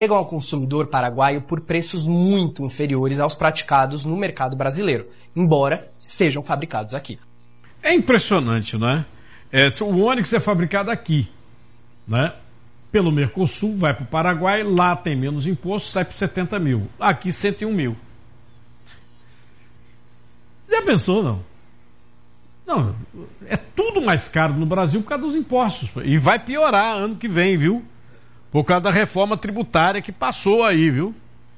chegam ao consumidor paraguaio por preços muito inferiores aos praticados no mercado brasileiro, embora sejam fabricados aqui. É impressionante, não é? O Onix é fabricado aqui, né? Pelo Mercosul, vai para o Paraguai, lá tem menos imposto, sai por 70 mil. Aqui 101 mil. Já pensou, não? Não, é tudo mais caro no Brasil por causa dos impostos. E vai piorar ano que vem, viu? Por causa da reforma tributária que passou aí, viu?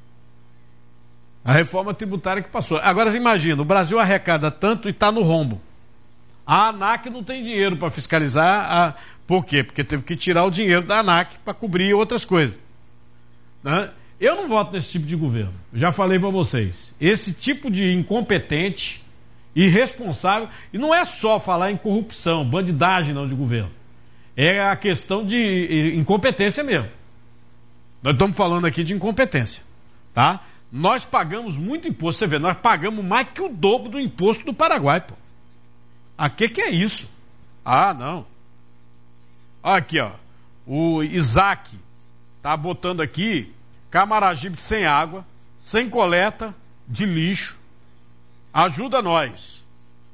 A reforma tributária que passou. Agora você imagina, o Brasil arrecada tanto e está no rombo. A ANAC não tem dinheiro para fiscalizar. Por quê? Porque teve que tirar o dinheiro da ANAC para cobrir outras coisas. Né? Eu não voto nesse tipo de governo. Já falei para vocês. Esse tipo de incompetente, irresponsável, e não é só falar em corrupção, bandidagem não de governo. É a questão de incompetência mesmo. Nós estamos falando aqui de incompetência. Tá? Nós pagamos muito imposto. Você vê, nós pagamos mais que o dobro do imposto do Paraguai, pô. A que é isso? Ah, não. Olha aqui, ó. O Isaac tá botando aqui Camaragibe sem água, sem coleta de lixo. Ajuda nós.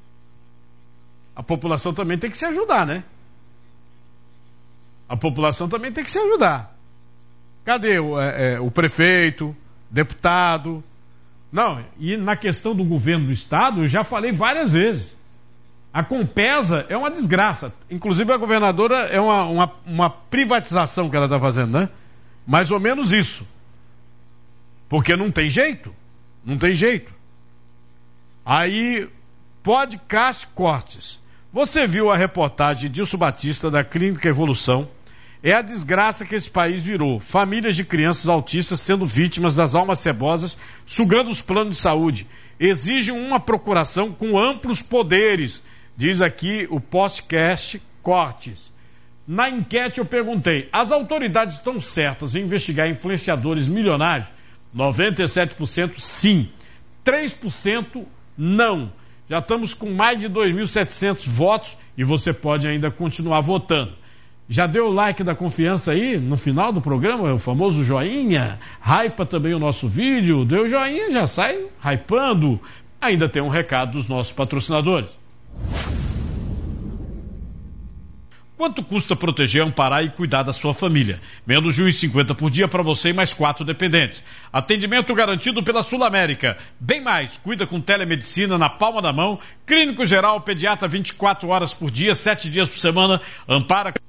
A população também tem que se ajudar, né? A população também tem que se ajudar. Cadê o prefeito, deputado? Não, e na questão do governo do estado, eu já falei várias vezes. A Compesa é uma desgraça. Inclusive a governadora é uma privatização que ela está fazendo, né? Mais ou menos isso. Porque não tem jeito. Não tem jeito. Aí, podcast Cortes. Você viu a reportagem de Dilson Batista da Clínica Evolução? É a desgraça que esse país virou. Famílias de crianças autistas sendo vítimas das almas cebosas, sugando os planos de saúde. Exigem uma procuração com amplos poderes, diz aqui o podcast Cortes. Na enquete eu perguntei, as autoridades estão certas em investigar influenciadores milionários? 97% sim, 3% não. Já estamos com mais de 2.700 votos e você pode ainda continuar votando. Já deu o like da confiança aí no final do programa, o famoso joinha? Hypa também o nosso vídeo, deu joinha, já sai hypando. Ainda tem um recado dos nossos patrocinadores. Quanto custa proteger, amparar e cuidar da sua família? Menos de R$1,50 por dia para você e mais 4 dependentes. Atendimento garantido pela Sul América. Bem mais, cuida com telemedicina na palma da mão. Clínico geral, pediatra 24 horas por dia, 7 dias por semana. Ampara